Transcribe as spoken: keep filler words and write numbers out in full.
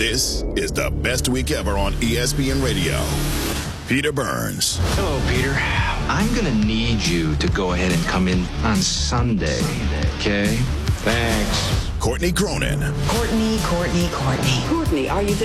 This is the best week ever on E S P N Radio. Peter Burns. Hello, Peter. I'm going to need you to go ahead and come in on Sunday, okay? Thanks. Courtney Cronin. Courtney, Courtney, Courtney. Courtney, are you